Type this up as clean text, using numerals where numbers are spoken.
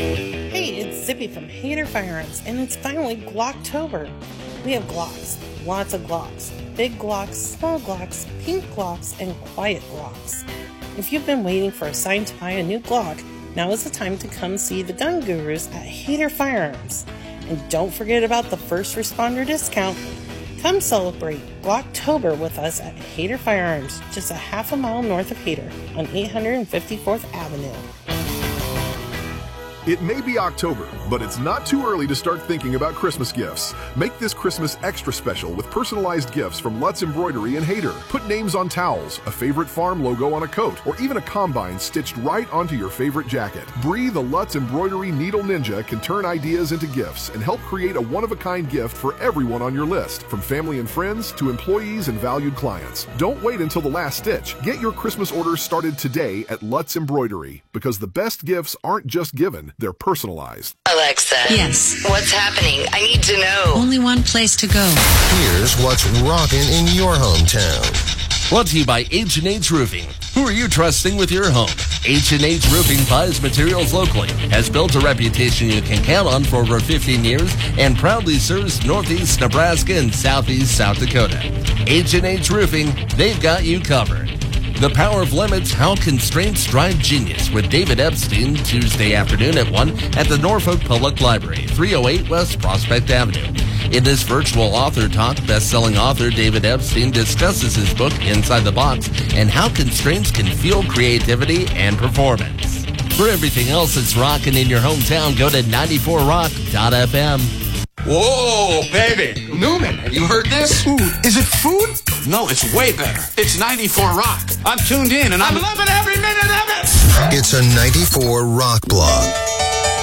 Hey, it's Zippy from Hader Firearms, and it's finally Glocktober. We have Glocks, lots of Glocks, big Glocks, small Glocks, pink Glocks, and quiet Glocks. If you've been waiting for a sign to buy a new Glock, now is the time to come see the gun gurus at Hader Firearms. And don't forget about the first responder discount. Come celebrate Glocktober with us at Hader Firearms, just a half a mile north of Hader on 854th Avenue. It may be October, but it's not too early to start thinking about Christmas gifts. Make this Christmas extra special with personalized gifts from Lutz Embroidery and Hader. Put names on towels, a favorite farm logo on a coat, or even a combine stitched right onto your favorite jacket. Bree, the Lutz Embroidery Needle Ninja, can turn ideas into gifts and help create a one-of-a-kind gift for everyone on your list, from family and friends to employees and valued clients. Don't wait until the last stitch. Get your Christmas orders started today at Lutz Embroidery, because the best gifts aren't just given, they're personalized. Alexa. Yes. What's happening? I need to know. Only one place to go. Here's what's rocking in your hometown. Brought to you by H&H Roofing. Who are you trusting with your home? H&H Roofing buys materials locally, has built a reputation you can count on for over 15 years, and proudly serves Northeast Nebraska and Southeast South Dakota. H&H Roofing, they've got you covered. The Power of Limits, How Constraints Drive Genius with David Epstein, Tuesday afternoon at 1 at the Norfolk Public Library, 308 West Prospect Avenue. In this virtual author talk, best-selling author David Epstein discusses his book, Inside the Box, and how constraints can fuel creativity and performance. For everything else that's rocking in your hometown, go to 94rock.fm. Whoa, baby. Newman, have you heard this? Ooh, is it food? No, it's way better. It's 94 Rock. I'm tuned in and I'm loving every minute of it. It's a 94 Rock blog.